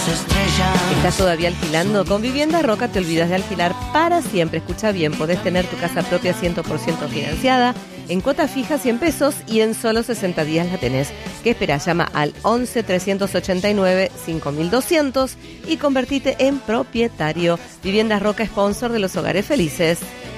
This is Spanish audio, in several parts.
¿Estás todavía alquilando? Con Viviendas Roca te olvidas de alquilar para siempre. Escucha bien, podés tener tu casa propia 100% financiada, en cuota fija 100 pesos y en solo 60 días la tenés. ¿Qué esperás? Llama al 11 389 5200 y convertite en propietario. Viviendas Roca, sponsor de los hogares felices.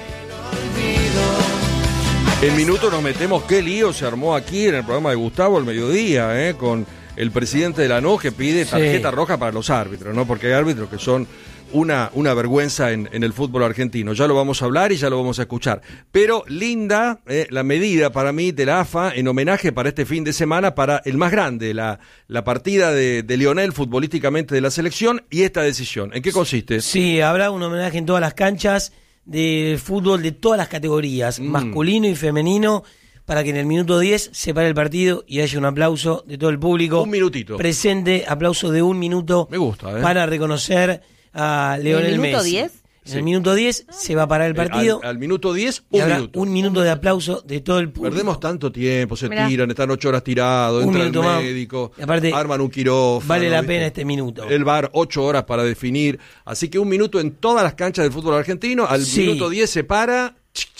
En minutos nos metemos, qué lío se armó aquí en el programa de Gustavo al mediodía, con el presidente de la ANOJ que pide tarjeta roja para los árbitros, ¿no? Porque hay árbitros que son una vergüenza en el fútbol argentino. Ya lo vamos a hablar y ya lo vamos a escuchar. Pero linda la medida para mí de la AFA en homenaje para este fin de semana para el más grande, la partida de Lionel futbolísticamente de la selección y esta decisión. ¿En qué consiste? Sí, habrá un homenaje en todas las canchas de fútbol de todas las categorías, masculino y femenino, para que en el minuto 10 se pare el partido y haya un aplauso de todo el público. Un minutito. Presente, aplauso de 1 minuto. Me gusta, para reconocer a Lionel Messi. ¿En el minuto 10? En el minuto 10 se va a parar el partido. Al minuto 10, y habrá un minuto de aplauso de todo el público. Perdemos tanto tiempo, tiran, están 8 horas tirados, entra el médico, aparte, arman un quirófano. Vale la pena este minuto. El VAR, 8 horas para definir. Así que 1 minuto en todas las canchas del fútbol argentino. Al minuto 10 se para.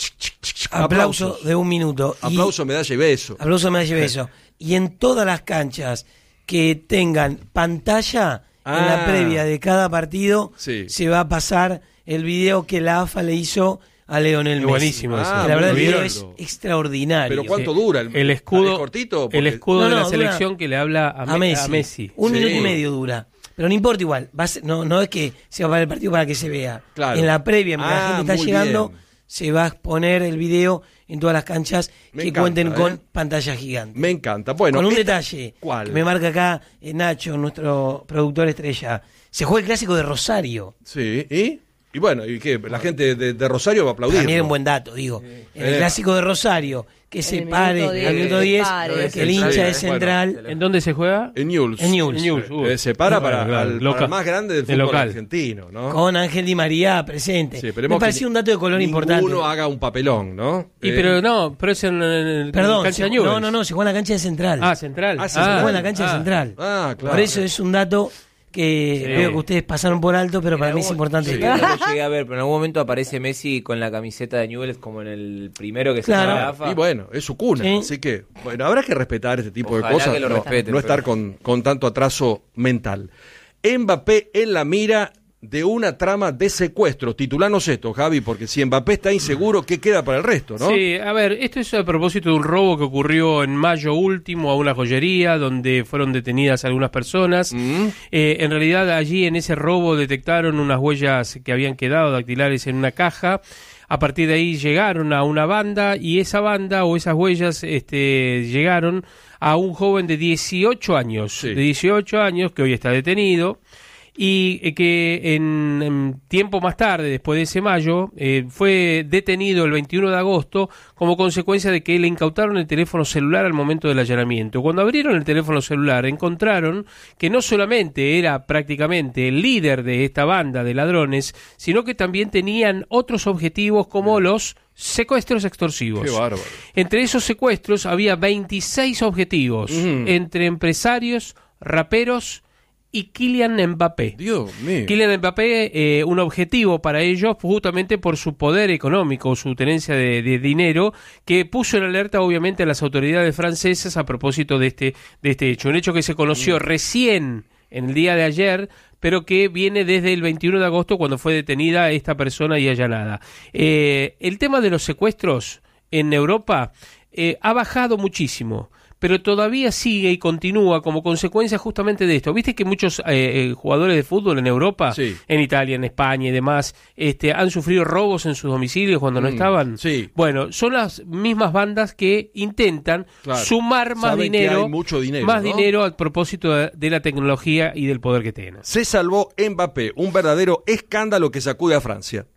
Aplauso de 1 minuto. Aplauso, medalla y beso. Aplauso, medalla y beso. Y en todas las canchas que tengan pantalla en la previa de cada partido, se va a pasar el video que la AFA le hizo a Lionel Messi. Buenísimo eso. La verdad, el video es extraordinario. ¿Pero cuánto dura? El escudo, ¿es cortito? Porque... el escudo de la selección que le habla a Messi. 1 minuto y medio dura. Pero no importa igual. No es que se va a parar el partido para que se vea. Claro. En la previa, mientras la gente está llegando, se va a exponer el video en todas las canchas cuenten con pantalla gigante. Me encanta. Bueno, con un detalle. ¿Cuál? Que me marca acá Nacho, nuestro productor estrella. Se juega el clásico de Rosario. Sí, ¿y bueno, ¿y qué? La gente de Rosario va a aplaudir. También un buen dato, digo. El clásico de Rosario, que se pare al minuto 10, que el hincha es central. ¿En dónde se juega? En Newell's. Se para para el más grande del fútbol argentino, ¿no? Con Ángel Di María presente. Sí, me pareció un dato de color importante. Uno haga un papelón, ¿no? Pero es en cancha de Newell's. No, se juega en la cancha de Central. Central. Se juega en la cancha de Central. Claro. Por eso es un dato que veo que ustedes pasaron por alto, pero para mí es importante. Sí, no lo llegué a ver, pero en algún momento aparece Messi con la camiseta de Newell's como en el primero que se llama la AFA. Y bueno, es su cuna, así que bueno, habrá que respetar este tipo de cosas, no estar con tanto atraso mental. Mbappé en la mira de una trama de secuestro. Titulanos esto, Javi, porque si Mbappé está inseguro, ¿qué queda para el resto, no? Sí, a ver, esto es a propósito de un robo que ocurrió en mayo último a una joyería donde fueron detenidas algunas personas. En realidad allí en ese robo detectaron unas huellas que habían quedado dactilares en una caja. A partir de ahí llegaron a una banda y esa banda o esas huellas llegaron a un joven de 18 años, que hoy está detenido. Y que en tiempo más tarde, después de ese mayo, fue detenido el 21 de agosto como consecuencia de que le incautaron el teléfono celular al momento del allanamiento. Cuando abrieron el teléfono celular encontraron que no solamente era prácticamente el líder de esta banda de ladrones, sino que también tenían otros objetivos como los secuestros extorsivos. Qué bárbaro. Entre esos secuestros había 26 objetivos, entre empresarios, raperos y Kylian Mbappé. Dios mío. Kylian Mbappé, un objetivo para ellos justamente por su poder económico, su tenencia de dinero, que puso en alerta obviamente a las autoridades francesas a propósito de este hecho. Un hecho que se conoció recién en el día de ayer, pero que viene desde el 21 de agosto cuando fue detenida esta persona y allanada. El tema de los secuestros en Europa ha bajado muchísimo, pero todavía sigue y continúa como consecuencia justamente de esto. ¿Viste que muchos jugadores de fútbol en Europa, en Italia, en España y demás, han sufrido robos en sus domicilios cuando no estaban? Sí. Bueno, son las mismas bandas que intentan sumar más dinero, dinero al propósito de la tecnología y del poder que tienen. Se salvó Mbappé, un verdadero escándalo que sacude a Francia.